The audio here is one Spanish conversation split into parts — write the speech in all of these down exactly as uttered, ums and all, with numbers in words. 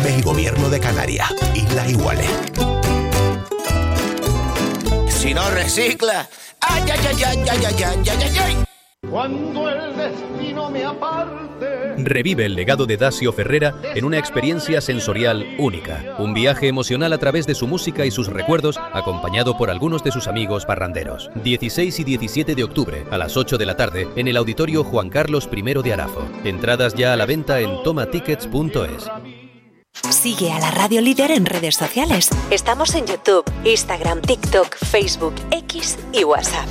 Junta y Gobierno de Canarias. Islas Iguales. Si no recicla, ay, ay, ay, ay, ay, ay, ay, ay, ay. Cuando el destino me aparte. Revive el legado de Dacio Ferrera en una experiencia sensorial única. Un viaje emocional a través de su música y sus recuerdos, acompañado por algunos de sus amigos parranderos. dieciséis y diecisiete de octubre, a las ocho de la tarde, en el Auditorio Juan Carlos primero de Arafo. Entradas ya a la venta en toma tickets punto es. Sigue a la Radio Líder en redes sociales. Estamos en YouTube, Instagram, TikTok, Facebook, X y WhatsApp.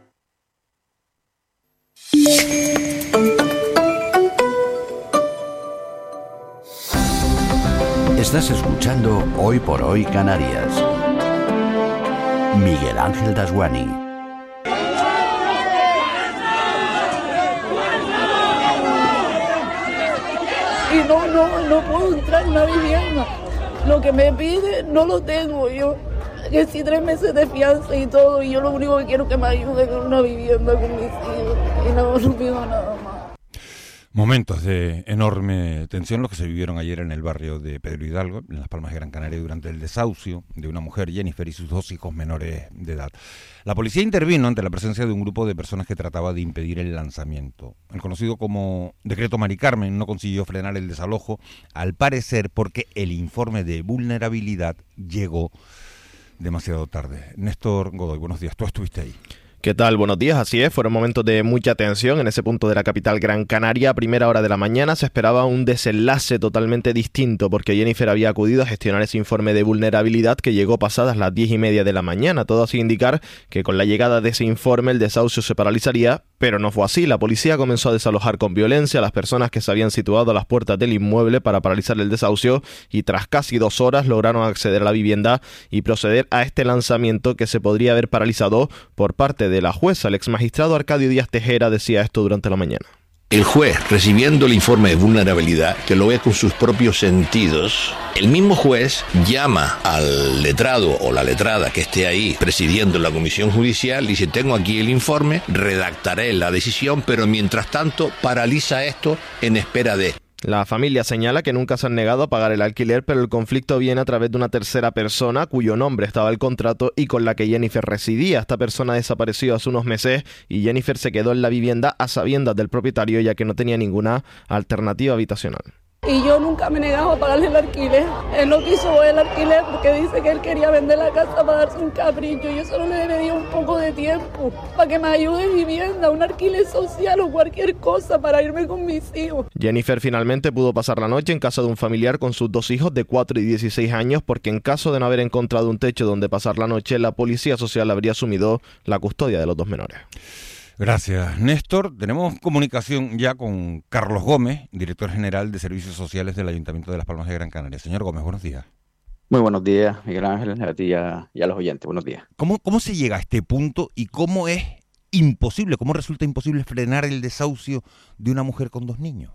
Estás escuchando Hoy por Hoy Canarias. Miguel Ángel Dasguani. Y no, no, no puedo entrar en una vivienda. Lo que me pide no lo tengo yo. Que sí, tres meses de fianza y todo, y yo lo único que quiero es que me ayuden en una vivienda con mis hijos. Y no, no pido nada más. Momentos de enorme tensión los que se vivieron ayer en el barrio de Pedro Hidalgo, en Las Palmas de Gran Canaria, durante el desahucio de una mujer, Jennifer, y sus dos hijos menores de edad. La policía intervino ante la presencia de un grupo de personas que trataba de impedir el lanzamiento. El conocido como Decreto Mari Carmen no consiguió frenar el desalojo, al parecer porque el informe de vulnerabilidad llegó demasiado tarde. Néstor Godoy, buenos días, tú estuviste ahí. ¿Qué tal? Buenos días, así es, fueron momentos de mucha tensión en ese punto de la capital Gran Canaria. A primera hora de la mañana se esperaba un desenlace totalmente distinto porque Jennifer había acudido a gestionar ese informe de vulnerabilidad que llegó pasadas las diez y media de la mañana. Todo hacía indicar que con la llegada de ese informe el desahucio se paralizaría, pero no fue así. La policía comenzó a desalojar con violencia a las personas que se habían situado a las puertas del inmueble para paralizar el desahucio y tras casi dos horas lograron acceder a la vivienda y proceder a este lanzamiento que se podría haber paralizado por parte de la jueza. El exmagistrado Arcadio Díaz Tejera decía esto durante la mañana. El juez, recibiendo el informe de vulnerabilidad, que lo ve con sus propios sentidos, el mismo juez llama al letrado o la letrada que esté ahí presidiendo la comisión judicial y dice: tengo aquí el informe, redactaré la decisión, pero mientras tanto paraliza esto en espera de... La familia señala que nunca se han negado a pagar el alquiler, pero el conflicto viene a través de una tercera persona cuyo nombre estaba el contrato y con la que Jennifer residía. Esta persona desapareció hace unos meses y Jennifer se quedó en la vivienda a sabiendas del propietario, ya que no tenía ninguna alternativa habitacional. Y yo nunca me negaba a pagarle el alquiler. Él no quiso el alquiler porque dice que él quería vender la casa para darse un capricho. Yo solo le pedí un poco de tiempo para que me ayude en vivienda, un alquiler social o cualquier cosa para irme con mis hijos. Jennifer finalmente pudo pasar la noche en casa de un familiar con sus dos hijos de cuatro y dieciséis años porque en caso de no haber encontrado un techo donde pasar la noche, la policía social habría asumido la custodia de los dos menores. Gracias, Néstor. Tenemos comunicación ya con Carlos Gómez, director general de Servicios Sociales del Ayuntamiento de Las Palmas de Gran Canaria. Señor Gómez, buenos días. Muy buenos días, Miguel Ángel, a ti y a, y a los oyentes. Buenos días. ¿Cómo, ¿Cómo se llega a este punto y cómo es imposible, cómo resulta imposible frenar el desahucio de una mujer con dos niños?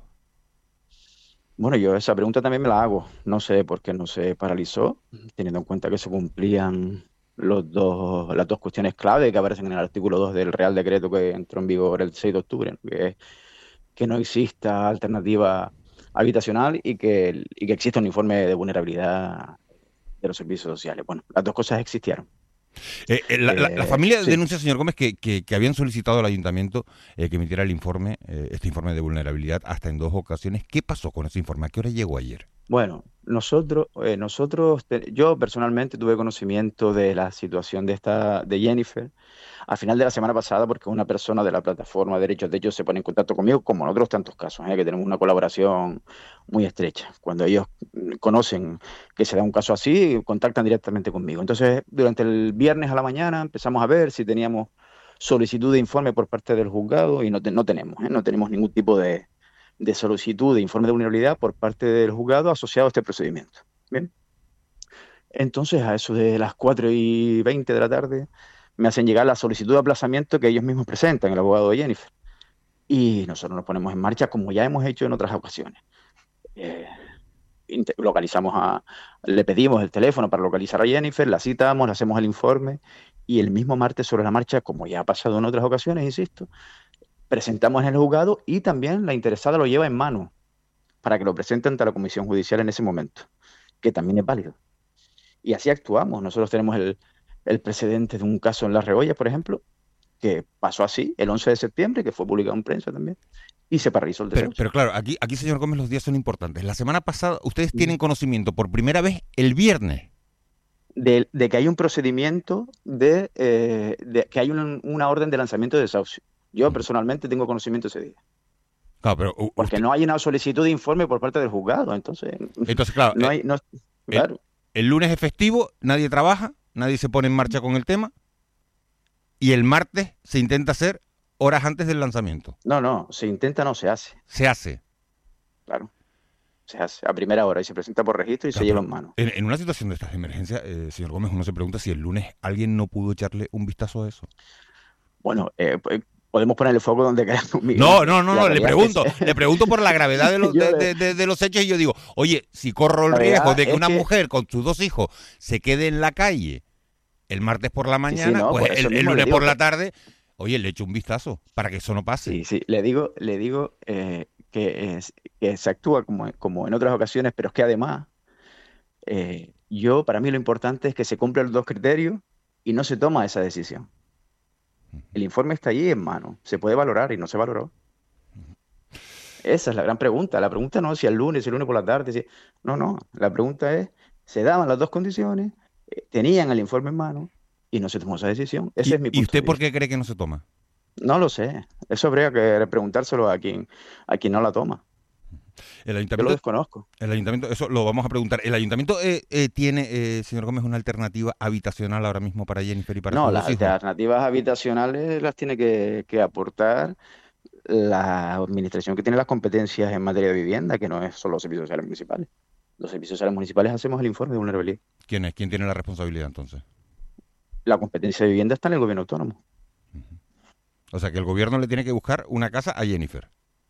Bueno, yo esa pregunta también me la hago. No sé por qué no se paralizó, teniendo en cuenta que se cumplían los dos, las dos cuestiones clave que aparecen en el artículo dos del Real Decreto que entró en vigor el seis de octubre, que es que no exista alternativa habitacional y que, y que exista un informe de vulnerabilidad de los servicios sociales. Bueno, las dos cosas existieron. Eh, eh, la, la, la familia sí. denuncia, señor Gómez, que, que, que habían solicitado al ayuntamiento eh, que emitiera el informe, eh, este informe de vulnerabilidad, hasta en dos ocasiones. ¿Qué pasó con ese informe? ¿A qué hora llegó ayer? Bueno, nosotros, eh, nosotros, te, yo personalmente tuve conocimiento de la situación de esta, de Jennifer al final de la semana pasada, porque una persona de la plataforma de Derechos de Ellos se pone en contacto conmigo, como en otros tantos casos, ¿eh? que tenemos una colaboración muy estrecha. Cuando ellos conocen que se da un caso así, contactan directamente conmigo. Entonces, durante el viernes a la mañana empezamos a ver si teníamos solicitud de informe por parte del juzgado y no, te, no tenemos, ¿eh? no tenemos ningún tipo de, de solicitud de informe de vulnerabilidad por parte del juzgado asociado a este procedimiento. Bien. Entonces, a eso de las cuatro y veinte de la tarde, me hacen llegar la solicitud de aplazamiento que ellos mismos presentan, el abogado de Jennifer. Y nosotros nos ponemos en marcha como ya hemos hecho en otras ocasiones. Eh, localizamos a, le pedimos el teléfono para localizar a Jennifer, la citamos, le hacemos el informe y el mismo martes sobre la marcha, como ya ha pasado en otras ocasiones, insisto, presentamos en el juzgado y también la interesada lo lleva en mano. para que lo presente ante la comisión judicial en ese momento, que también es válido. Y así actuamos. Nosotros tenemos el, el precedente de un caso en La Reollas, por ejemplo, que pasó así el once de septiembre, que fue publicado en prensa también, y se paralizó el Pero, desahucio. pero claro, aquí, aquí, señor Gómez, los días son importantes. La semana pasada, ustedes tienen conocimiento por primera vez el viernes. De, de que hay un procedimiento de, eh, de que hay una, una orden de lanzamiento de desahucio. Yo personalmente tengo conocimiento ese día. Claro, pero uh, porque usted... no hay una solicitud de informe por parte del juzgado, entonces... Entonces, claro, no hay, no, claro. El, el lunes es festivo, nadie trabaja, nadie se pone en marcha con el tema, y el martes se intenta hacer horas antes del lanzamiento. No, no, se intenta, no, se hace. Se hace. Claro. Se hace a primera hora y se presenta por registro y claro, se lleva en mano. En, en una situación de estas de emergencia, eh, señor Gómez, uno se pregunta si el lunes alguien no pudo echarle un vistazo a eso. Bueno, eh, pues, podemos poner el foco donde queramos. No, no, no, no, le pregunto, es... le pregunto por la gravedad de los, de, de, de, de los hechos y yo digo, oye, si corro el riesgo de que una que... mujer con sus dos hijos se quede en la calle el martes por la mañana, sí, sí, no, pues por el, el lunes por la tarde, oye, le echo un vistazo para que eso no pase. Sí, sí, le digo, le digo eh, que, es, que se actúa como, como en otras ocasiones, pero es que además, eh, yo, para mí lo importante es que se cumplan los dos criterios y no se toma esa decisión. El informe está allí en mano, se puede valorar y no se valoró. Esa es la gran pregunta. La pregunta no es si el lunes, si el lunes por la tarde, si... no, no. La pregunta es, se daban las dos condiciones, eh, tenían el informe en mano y no se tomó esa decisión. Ese ¿Y, es mi punto ¿Y usted por qué cree que no se toma? No lo sé. Eso habría que preguntárselo a quien, a quien no la toma. El ayuntamiento, Yo lo desconozco. El ayuntamiento, eso lo vamos a preguntar. ¿El ayuntamiento eh, eh, tiene, eh, señor Gómez, una alternativa habitacional ahora mismo para Jennifer y para No, sus las hijos? alternativas habitacionales las tiene que, que aportar la administración que tiene las competencias en materia de vivienda, que no es solo los servicios sociales municipales. Los servicios sociales municipales hacemos el informe de vulnerabilidad. ¿Quién es? ¿Quién tiene la responsabilidad entonces? La competencia de vivienda está en el gobierno autónomo. Uh-huh. O sea que el gobierno le tiene que buscar una casa a Jennifer.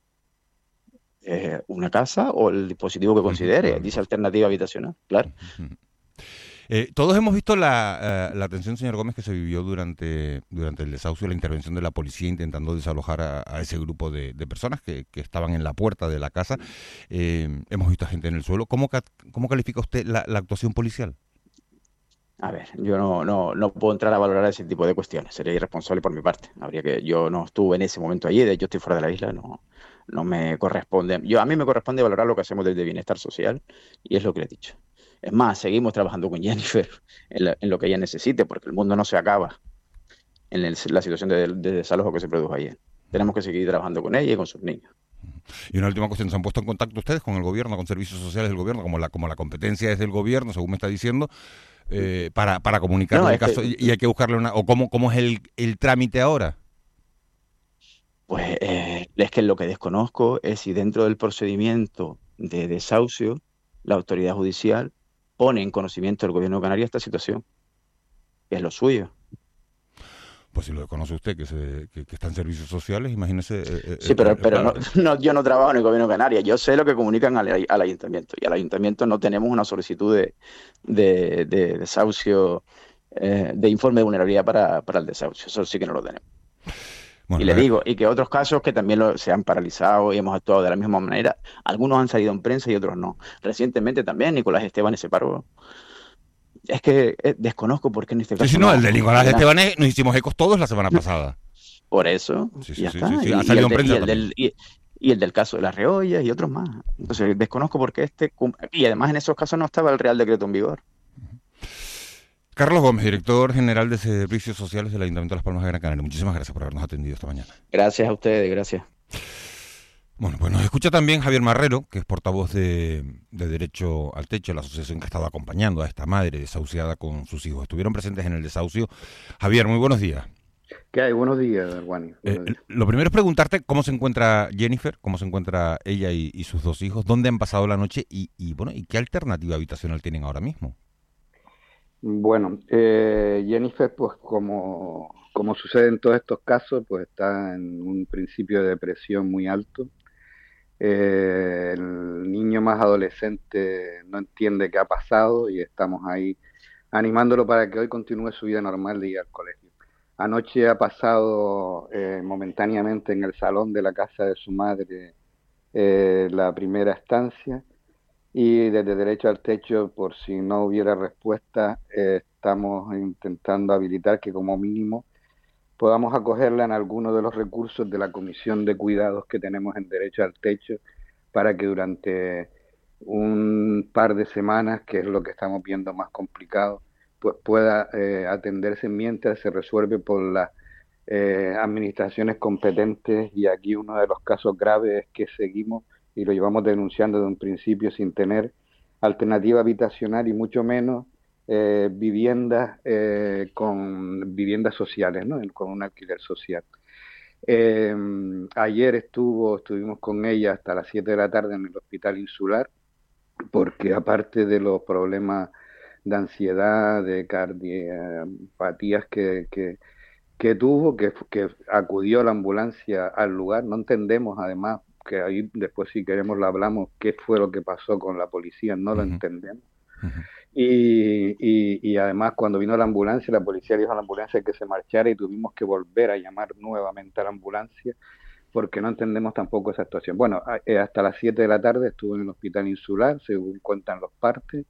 Eh, una casa o el dispositivo que considere, uh-huh, claro, dice alternativa habitacional, claro. Uh-huh. Eh, todos hemos visto la, uh, la tensión, señor Gómez, que se vivió durante, durante el desahucio, la intervención de la policía intentando desalojar a, a ese grupo de, de personas que, que estaban en la puerta de la casa. Eh, hemos visto a gente en el suelo. ¿Cómo, cómo califica usted la, la actuación policial? A ver, yo no, no, no puedo entrar a valorar ese tipo de cuestiones, sería irresponsable por mi parte. Habría que, yo no estuve en ese momento allí, de hecho estoy fuera de la isla, no, no me corresponde. Yo, a mí me corresponde valorar lo que hacemos desde Bienestar Social y es lo que le he dicho. Es más, seguimos trabajando con Jennifer en, la, en lo que ella necesite, porque el mundo no se acaba en el, la situación de, de desalojo que se produjo ayer. Tenemos que seguir trabajando con ella y con sus niños. Y una última cuestión, ¿se han puesto en contacto ustedes con el gobierno, con servicios sociales del gobierno, como la, como la competencia es del gobierno, según me está diciendo, eh, para, para comunicarle no, el caso que, y hay que buscarle una... o cómo, cómo es el, el trámite ahora? Pues eh, es que lo que desconozco es si dentro del procedimiento de desahucio la autoridad judicial pone en conocimiento del gobierno de Canarias esta situación, que es lo suyo. Pues si lo conoce usted, que, se, que, que está en servicios sociales, imagínese... Eh, sí, pero, eh, pero claro. no, no, yo no trabajo en el gobierno de Canarias, yo sé lo que comunican al, al ayuntamiento, y al ayuntamiento no tenemos una solicitud de, de, de desahucio, eh, de informe de vulnerabilidad para, para el desahucio, eso sí que no lo tenemos. Bueno, y le digo, y que otros casos que también lo, se han paralizado y hemos actuado de la misma manera, algunos han salido en prensa y otros no. Recientemente también Nicolás Esteban se paró. Es que eh, desconozco por qué en este caso... Sí, sí, no, no el de Nicolás Esteban nos hicimos ecos todos la semana pasada. Por eso, sí, sí, ya sí, está. Sí, sí, sí. Y, Ha salido en prensa y, el del, y, y el del caso de Las Reollas y otros más. Entonces desconozco por qué este... Y además en esos casos no estaba el Real Decreto en vigor. Carlos Gómez, director general de Servicios Sociales del Ayuntamiento de Las Palmas de Gran Canaria. Muchísimas gracias por habernos atendido esta mañana. Gracias a ustedes, gracias. Bueno, pues nos escucha también Javier Marrero, que es portavoz de, de Derecho al Techo, la asociación que ha estado acompañando a esta madre desahuciada con sus hijos. Estuvieron presentes en el desahucio. Javier, muy buenos días. ¿Qué hay? Buenos días, Juan. Eh, lo primero es preguntarte cómo se encuentra Jennifer, cómo se encuentra ella y, y sus dos hijos, dónde han pasado la noche y, y, bueno, y qué alternativa habitacional tienen ahora mismo. Bueno, eh, Jennifer, pues como, como sucede en todos estos casos, pues está en un principio de depresión muy alto. Eh, el niño más adolescente no entiende qué ha pasado y estamos ahí animándolo para que hoy continúe su vida normal de ir al colegio. Anoche ha pasado eh, momentáneamente en el salón de la casa de su madre eh, la primera estancia. Y desde Derecho al Techo, por si no hubiera respuesta, eh, estamos intentando habilitar que como mínimo podamos acogerla en alguno de los recursos de la Comisión de Cuidados que tenemos en Derecho al Techo, para que durante un par de semanas, que es lo que estamos viendo más complicado, pues pueda eh, atenderse mientras se resuelve por las eh, administraciones competentes. Y aquí uno de los casos graves es que seguimos y lo llevamos denunciando desde un principio sin tener alternativa habitacional y mucho menos eh, viviendas eh, con viviendas sociales, ¿no? Con un alquiler social. Eh, ayer estuvo, estuvimos con ella hasta las siete de la tarde en el Hospital Insular, porque aparte de los problemas de ansiedad, de cardiopatías que, que, que tuvo, que, que acudió la ambulancia al lugar, no entendemos además, que ahí después si queremos lo hablamos, qué fue lo que pasó con la policía, no lo uh-huh. entendemos. Uh-huh. Y, y, y además cuando vino la ambulancia, la policía dijo a la ambulancia que se marchara y tuvimos que volver a llamar nuevamente a la ambulancia porque no entendemos tampoco esa situación. Bueno, hasta las siete de la tarde estuvo en el Hospital Insular, según cuentan los partes,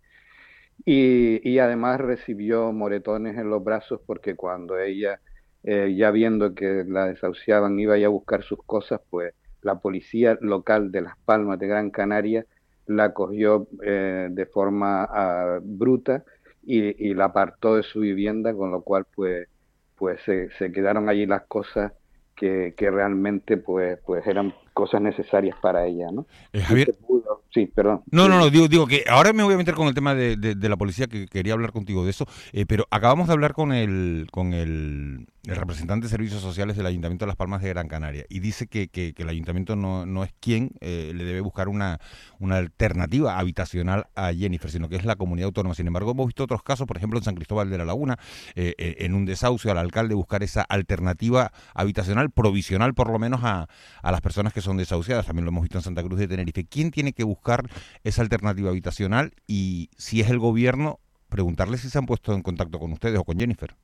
y, y además recibió moretones en los brazos porque cuando ella, eh, ya viendo que la desahuciaban, iba ya a buscar sus cosas, pues la policía local de Las Palmas de Gran Canaria la cogió eh, de forma uh, bruta y, y la apartó de su vivienda, con lo cual pues, pues se, se quedaron allí las cosas que, que realmente pues, pues eran cosas necesarias para ella, ¿no? Eh, Javier... Sí, perdón. No, no, no, digo, digo que ahora me voy a meter con el tema de, de, de la policía, que quería hablar contigo de eso, eh, pero acabamos de hablar con el con el, el representante de Servicios Sociales del Ayuntamiento de Las Palmas de Gran Canaria y dice que, que, que el Ayuntamiento no, no es quien eh, le debe buscar una, una alternativa habitacional a Jennifer, sino que es la comunidad autónoma. Sin embargo, hemos visto otros casos, por ejemplo, en San Cristóbal de la Laguna, eh, eh, en un desahucio al alcalde buscar esa alternativa habitacional, provisional por lo menos a, a las personas que son desahuciadas. También lo hemos visto en Santa Cruz de Tenerife. ¿Quién tiene que buscar esa alternativa habitacional? Y si es el gobierno, preguntarle si se han puesto en contacto con ustedes o con Jennifer.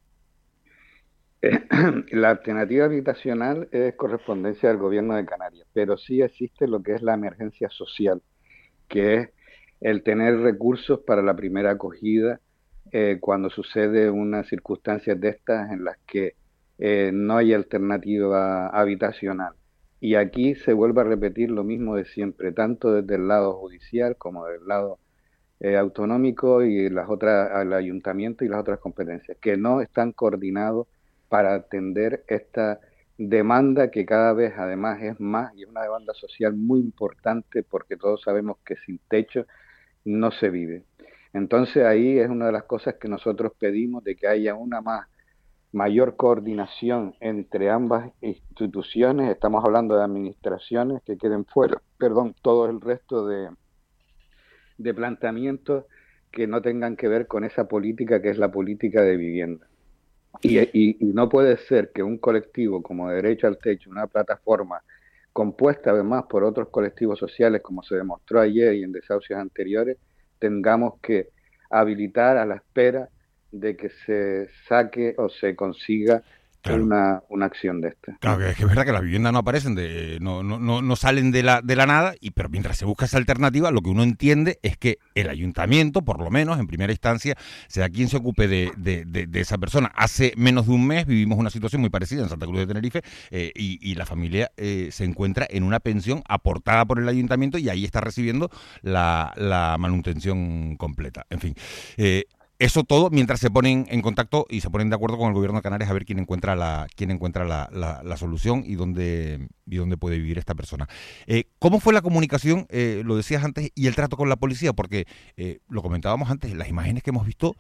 La alternativa habitacional es correspondencia del gobierno de Canarias, pero sí existe lo que es la emergencia social, que es el tener recursos para la primera acogida eh, cuando sucede una circunstancia de estas en las que eh, no hay alternativa habitacional. Y aquí se vuelve a repetir lo mismo de siempre, tanto desde el lado judicial como del lado eh, autonómico y las otras, al ayuntamiento y las otras competencias, que no están coordinados para atender esta demanda que cada vez además es más y es una demanda social muy importante porque todos sabemos que sin techo no se vive. Entonces ahí es una de las cosas que nosotros pedimos, de que haya una más mayor coordinación entre ambas instituciones. Estamos hablando de administraciones, que queden fuera, perdón, todo el resto de, de planteamientos que no tengan que ver con esa política que es la política de vivienda. Y, y, y no puede ser que un colectivo como Derecho al Techo, una plataforma compuesta además por otros colectivos sociales, como se demostró ayer y en desahucios anteriores, tengamos que habilitar a la espera de que se saque o se consiga claro. una, una acción de esta. Claro, que es, que es verdad que las viviendas no aparecen, de, no, no, no, no salen de la, de la nada, y pero mientras se busca esa alternativa, lo que uno entiende es que el ayuntamiento, por lo menos en primera instancia, sea quien se ocupe de, de, de, de esa persona. Hace menos de un mes vivimos una situación muy parecida en Santa Cruz de Tenerife eh, y, y la familia eh, se encuentra en una pensión aportada por el ayuntamiento y ahí está recibiendo la, la manutención completa. En fin, eh, eso todo mientras se ponen en contacto y se ponen de acuerdo con el gobierno de Canarias a ver quién encuentra la quién encuentra la, la, la solución y dónde y dónde puede vivir esta persona. Eh, ¿Cómo fue la comunicación, eh, lo decías antes, y el trato con la policía? Porque eh, lo comentábamos antes, las imágenes que hemos visto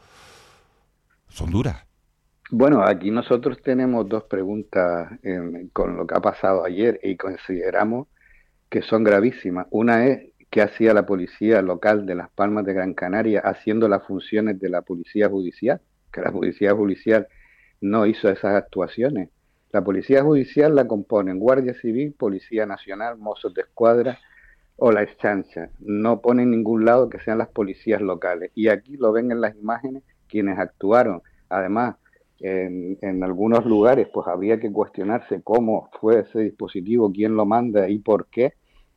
son duras. Bueno, aquí nosotros tenemos dos preguntas eh, con lo que ha pasado ayer y consideramos que son gravísimas. Una es: ¿qué hacía la policía local de Las Palmas de Gran Canaria haciendo las funciones de la policía judicial? Que la policía judicial no hizo esas actuaciones. La policía judicial la componen Guardia Civil, Policía Nacional, Mossos de Escuadra o la Exchancha. No pone en ningún lado que sean las policías locales. Y aquí lo ven en las imágenes quienes actuaron. Además, en, en algunos lugares pues habría que cuestionarse cómo fue ese dispositivo, quién lo manda y por qué.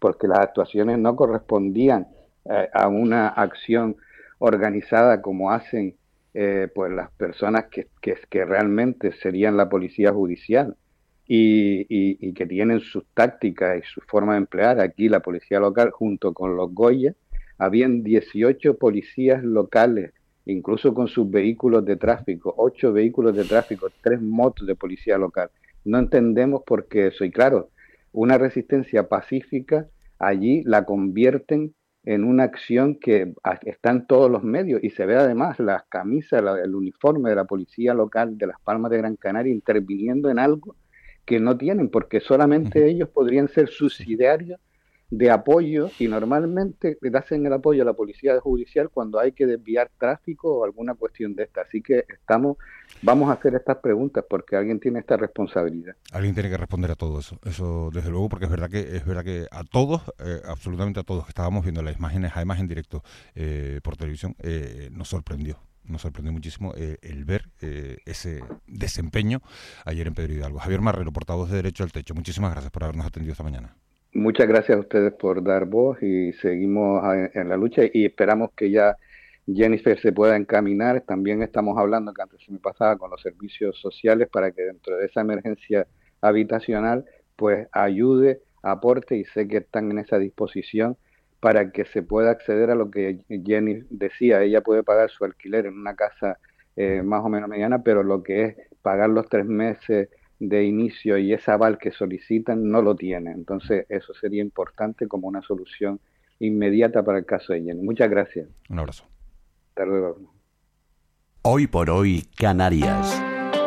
porque las actuaciones no correspondían eh, a una acción organizada como hacen eh, pues las personas que, que, que realmente serían la policía judicial y, y, y que tienen sus tácticas y su forma de emplear. Aquí la policía local junto con los Goya, habían dieciocho policías locales, incluso con sus vehículos de tráfico, ocho vehículos de tráfico, tres motos de policía local. No entendemos por qué eso. Y claro, una resistencia pacífica allí la convierten en una acción que está en todos los medios y se ve además las camisas, la, el uniforme de la policía local de Las Palmas de Gran Canaria interviniendo en algo que no tienen, porque solamente uh-huh. ellos podrían ser subsidiarios de apoyo y normalmente le hacen el apoyo a la policía judicial cuando hay que desviar tráfico o alguna cuestión de esta. Así que estamos, vamos a hacer estas preguntas porque alguien tiene esta responsabilidad. Alguien tiene que responder a todo eso, eso desde luego, porque es verdad que es verdad que a todos, eh, absolutamente a todos que estábamos viendo las imágenes, además en directo eh, por televisión, eh, nos sorprendió. Nos sorprendió muchísimo eh, el ver eh, ese desempeño ayer en Pedro Hidalgo. Javier Marrero, portavoz de Derecho al Techo, muchísimas gracias por habernos atendido esta mañana. Muchas gracias a ustedes por dar voz y seguimos en la lucha y esperamos que ya Jennifer se pueda encaminar. También estamos hablando, que antes se me pasaba, con los servicios sociales para que dentro de esa emergencia habitacional pues ayude, aporte, y sé que están en esa disposición para que se pueda acceder a lo que Jenny decía. Ella puede pagar su alquiler en una casa eh, más o menos mediana, pero lo que es pagar los tres meses de inicio y ese aval que solicitan no lo tienen. Entonces eso sería importante como una solución inmediata para el caso de Jenny. Muchas gracias. Un abrazo. Hasta luego. Hoy por hoy, Canarias.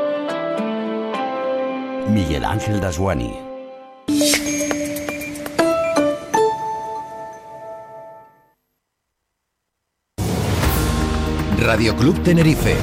Miguel Ángel Dasguani. Radio Club Tenerife.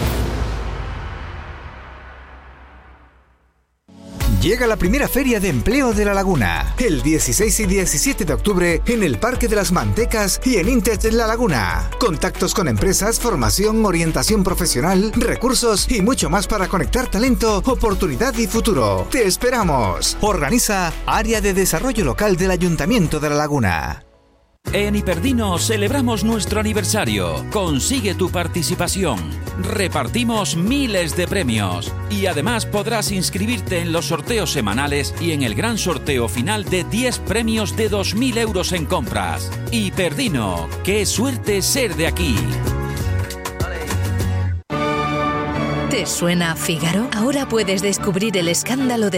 Llega la primera Feria de Empleo de La Laguna, el dieciséis y diecisiete de octubre en el Parque de las Mantecas y en Intech La Laguna. Contactos con empresas, formación, orientación profesional, recursos y mucho más para conectar talento, oportunidad y futuro. ¡Te esperamos! Organiza Área de Desarrollo Local del Ayuntamiento de La Laguna. En Hiperdino celebramos nuestro aniversario. Consigue tu participación. Repartimos miles de premios. Y además podrás inscribirte en los sorteos semanales y en el gran sorteo final de diez premios de dos mil euros en compras. Hiperdino, qué suerte ser de aquí. ¿Te suena Fígaro? Ahora puedes descubrir el escándalo de